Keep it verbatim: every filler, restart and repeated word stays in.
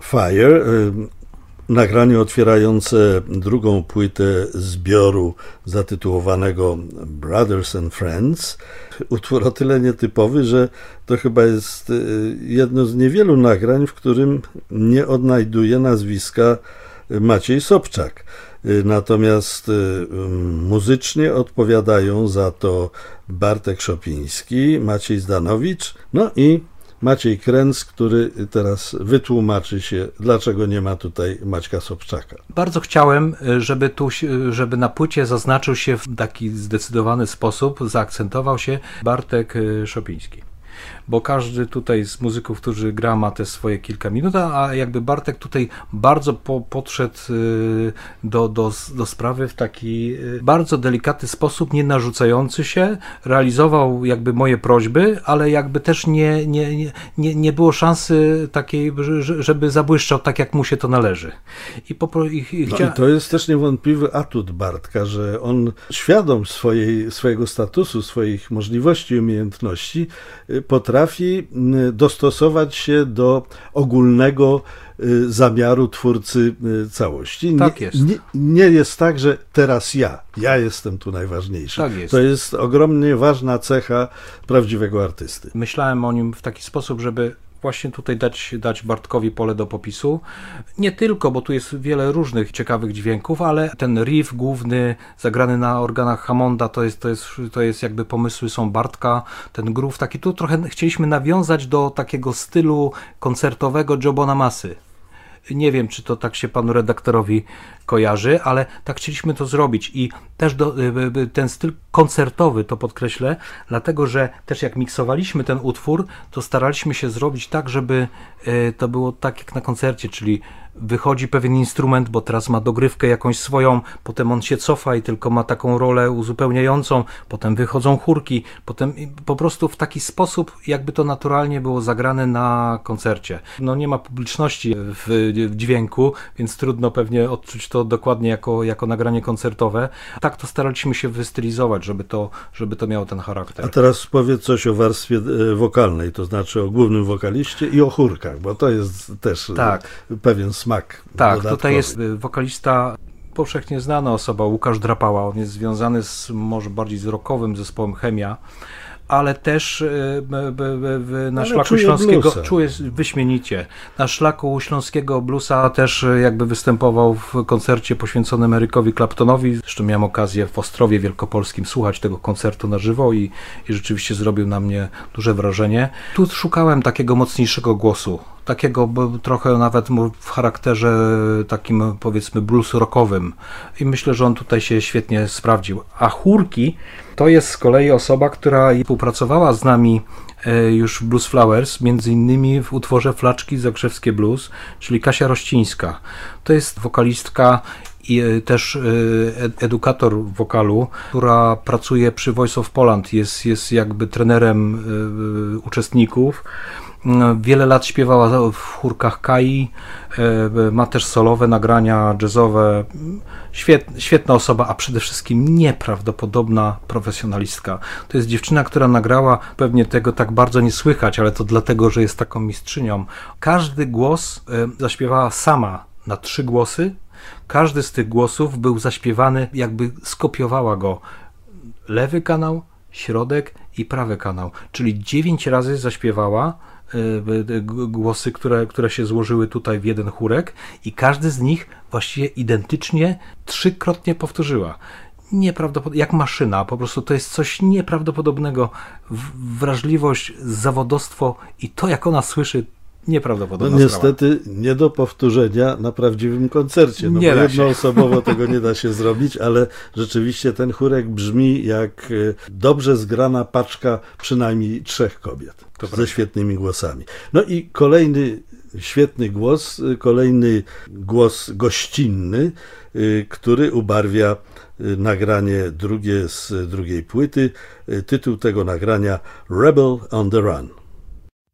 Fire, nagranie otwierające drugą płytę zbioru zatytułowanego Brothers and Friends. Utwór o tyle nietypowy, że to chyba jest jedno z niewielu nagrań, w którym nie odnajduje nazwiska Maciej Sobczak. Natomiast muzycznie odpowiadają za to Bartek Szopiński, Maciej Zdanowicz, no i Maciej Kręc, który teraz wytłumaczy się, dlaczego nie ma tutaj Maćka Sobczaka. Bardzo chciałem, żeby tu, żeby na płycie zaznaczył się w taki zdecydowany sposób, zaakcentował się Bartek Szopiński. Bo każdy tutaj z muzyków, którzy gra, ma te swoje kilka minut, a jakby Bartek tutaj bardzo po, podszedł do, do, do sprawy w taki bardzo delikatny sposób, nie narzucający się, realizował jakby moje prośby, ale jakby też nie, nie, nie, nie było szansy takiej, żeby zabłyszczał tak, jak mu się to należy. I, po, i, i, chcia... no i to jest też niewątpliwy atut Bartka, że on świadom swojej, swojego statusu, swoich możliwości i umiejętności potrafi dostosować się do ogólnego zamiaru twórcy całości. Tak nie, jest. Nie, nie jest tak, że teraz ja, ja jestem tu najważniejszy. Tak jest. To jest ogromnie ważna cecha prawdziwego artysty. Myślałem o nim w taki sposób, żeby właśnie tutaj dać, dać Bartkowi pole do popisu. Nie tylko, bo tu jest wiele różnych ciekawych dźwięków, ale ten riff główny zagrany na organach Hammonda to jest, to jest, to jest jakby pomysły są Bartka, ten groove taki, tu trochę chcieliśmy nawiązać do takiego stylu koncertowego Joe Bonamassy. Nie wiem, czy to tak się panu redaktorowi kojarzy, ale tak chcieliśmy to zrobić i też do, ten styl koncertowy, to podkreślę, dlatego, że też jak miksowaliśmy ten utwór, to staraliśmy się zrobić tak, żeby to było tak jak na koncercie, czyli wychodzi pewien instrument, bo teraz ma dogrywkę jakąś swoją, potem on się cofa i tylko ma taką rolę uzupełniającą, potem wychodzą chórki, potem po prostu w taki sposób, jakby to naturalnie było zagrane na koncercie. No nie ma publiczności w dźwięku, więc trudno pewnie odczuć to dokładnie jako, jako nagranie koncertowe. Tak to staraliśmy się wystylizować, żeby to, żeby to miało ten charakter. A teraz powiedz coś o warstwie wokalnej, to znaczy o głównym wokaliście i o chórkach, bo to jest też tak. pewien smak. Tak, dodatkowy. Tutaj jest wokalista, powszechnie znana osoba, Łukasz Drapała. On jest związany z może bardziej z rockowym zespołem Chemia, ale też na ale szlaku śląskiego czuje wyśmienicie. Na szlaku śląskiego bluesa też jakby występował w koncercie poświęconym Erykowi Claptonowi. Zresztą miałem okazję w Ostrowie Wielkopolskim słuchać tego koncertu na żywo i, i rzeczywiście zrobił na mnie duże wrażenie. Tu szukałem takiego mocniejszego głosu. Takiego trochę nawet w charakterze takim powiedzmy blues rockowym i myślę, że on tutaj się świetnie sprawdził. A chórki to jest z kolei osoba, która współpracowała z nami już w Blues Flowers, między innymi w utworze Flaczki Zakrzewskie Blues, czyli Kasia Rościńska. To jest wokalistka i też edukator wokalu, która pracuje przy Voice of Poland, jest, jest jakby trenerem uczestników. Wiele lat śpiewała w chórkach Kai, ma też solowe nagrania jazzowe. Świet, świetna osoba, a przede wszystkim nieprawdopodobna profesjonalistka. To jest dziewczyna, która nagrała, pewnie tego tak bardzo nie słychać, ale to dlatego, że jest taką mistrzynią. Każdy głos zaśpiewała sama na trzy głosy. Każdy z tych głosów był zaśpiewany, jakby skopiowała go lewy kanał, środek i prawy kanał. Czyli dziewięć razy zaśpiewała głosy, które, które się złożyły tutaj w jeden chórek i każdy z nich właściwie identycznie trzykrotnie powtórzyła. Nieprawdopodobne, jak maszyna, po prostu to jest coś nieprawdopodobnego. Wrażliwość, zawodowstwo i to, jak ona słyszy, nieprawdopodobna no niestety sprawa. Nie do powtórzenia na prawdziwym koncercie, no nie bo jednoosobowo tego nie da się zrobić, ale rzeczywiście ten chórek brzmi jak dobrze zgrana paczka przynajmniej trzech kobiet to ze prawda. Świetnymi głosami. No i kolejny świetny głos, kolejny głos gościnny, który ubarwia nagranie drugie z drugiej płyty. Tytuł tego nagrania Rebel on the Run.